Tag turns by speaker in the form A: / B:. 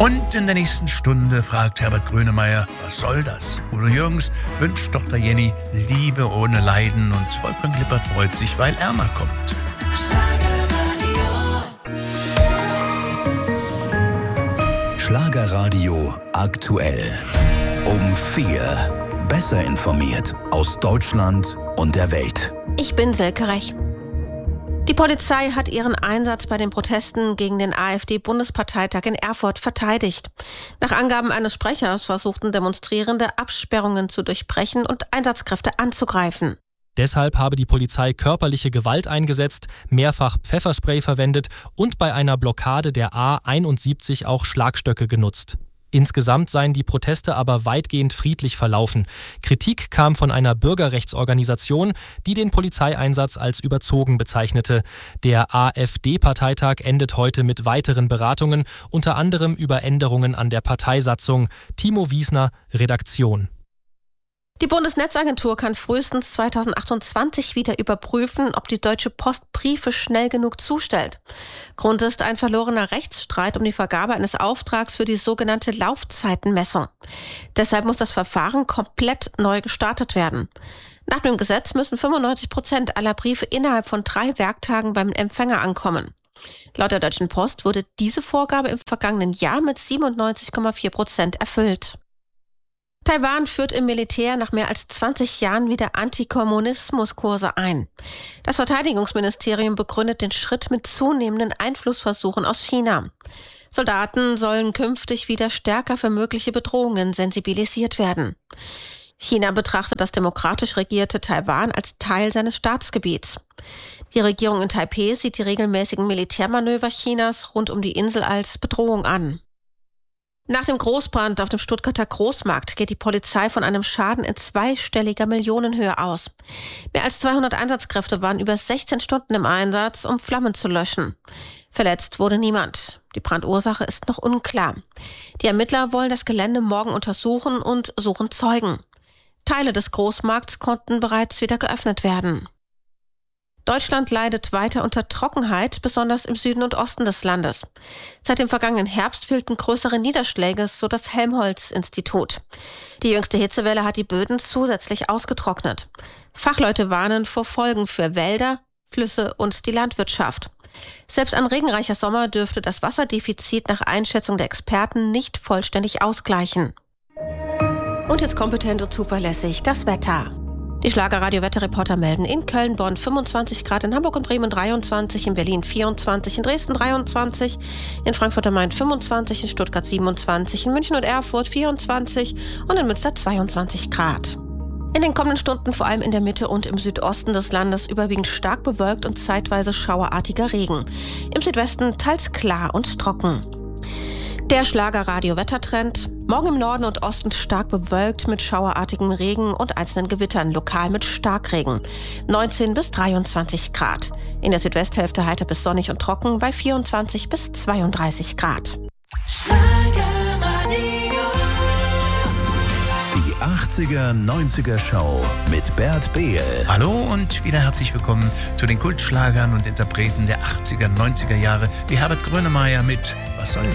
A: Und in der nächsten Stunde fragt Herbert Grönemeyer, was soll das? Udo Jürgens wünscht Tochter Jenny Liebe ohne Leiden und Wolfgang Lippert freut sich, weil Erna kommt.
B: Schlagerradio aktuell. Um 4. Besser informiert aus Deutschland und der Welt.
C: Ich bin Silke Rech. Die Polizei hat ihren Einsatz bei den Protesten gegen den AfD-Bundesparteitag in Erfurt verteidigt. Nach Angaben eines Sprechers versuchten Demonstrierende, Absperrungen zu durchbrechen und Einsatzkräfte anzugreifen.
D: Deshalb habe die Polizei körperliche Gewalt eingesetzt, mehrfach Pfefferspray verwendet und bei einer Blockade der A71 auch Schlagstöcke genutzt. Insgesamt seien die Proteste aber weitgehend friedlich verlaufen. Kritik kam von einer Bürgerrechtsorganisation, die den Polizeieinsatz als überzogen bezeichnete. Der AfD-Parteitag endet heute mit weiteren Beratungen, unter anderem über Änderungen an der Parteisatzung. Timo Wiesner, Redaktion.
C: Die Bundesnetzagentur kann frühestens 2028 wieder überprüfen, ob die Deutsche Post Briefe schnell genug zustellt. Grund ist ein verlorener Rechtsstreit um die Vergabe eines Auftrags für die sogenannte Laufzeitenmessung. Deshalb muss das Verfahren komplett neu gestartet werden. Nach dem Gesetz müssen 95% aller Briefe innerhalb von 3 Werktagen beim Empfänger ankommen. Laut der Deutschen Post wurde diese Vorgabe im vergangenen Jahr mit 97,4% erfüllt. Taiwan führt im Militär nach mehr als 20 Jahren wieder Antikommunismuskurse ein. Das Verteidigungsministerium begründet den Schritt mit zunehmenden Einflussversuchen aus China. Soldaten sollen künftig wieder stärker für mögliche Bedrohungen sensibilisiert werden. China betrachtet das demokratisch regierte Taiwan als Teil seines Staatsgebiets. Die Regierung in Taipeh sieht die regelmäßigen Militärmanöver Chinas rund um die Insel als Bedrohung an. Nach dem Großbrand auf dem Stuttgarter Großmarkt geht die Polizei von einem Schaden in zweistelliger Millionenhöhe aus. Mehr als 200 Einsatzkräfte waren über 16 Stunden im Einsatz, um Flammen zu löschen. Verletzt wurde niemand. Die Brandursache ist noch unklar. Die Ermittler wollen das Gelände morgen untersuchen und suchen Zeugen. Teile des Großmarkts konnten bereits wieder geöffnet werden. Deutschland leidet weiter unter Trockenheit, besonders im Süden und Osten des Landes. Seit dem vergangenen Herbst fehlten größere Niederschläge, so das Helmholtz-Institut. Die jüngste Hitzewelle hat die Böden zusätzlich ausgetrocknet. Fachleute warnen vor Folgen für Wälder, Flüsse und die Landwirtschaft. Selbst ein regenreicher Sommer dürfte das Wasserdefizit nach Einschätzung der Experten nicht vollständig ausgleichen. Und jetzt kompetent und zuverlässig das Wetter. Die Schlagerradio-Wetterreporter melden in Köln, Bonn 25 Grad, in Hamburg und Bremen 23, in Berlin 24, in Dresden 23, in Frankfurt am Main 25, in Stuttgart 27, in München und Erfurt 24 und in Münster 22 Grad. In den kommenden Stunden vor allem in der Mitte und im Südosten des Landes überwiegend stark bewölkt und zeitweise schauerartiger Regen. Im Südwesten teils klar und trocken. Der Schlagerradio-Wettertrend. Morgen im Norden und Osten stark bewölkt mit schauerartigem Regen und einzelnen Gewittern, lokal mit Starkregen. 19 bis 23 Grad. In der Südwesthälfte heiter bis sonnig und trocken bei 24 bis 32 Grad.
B: Die 80er-90er Show mit Bert Behl.
A: Hallo und wieder herzlich willkommen zu den Kultschlagern und Interpreten der 80er, 90er Jahre, wie Herbert Grönemeyer mit Was soll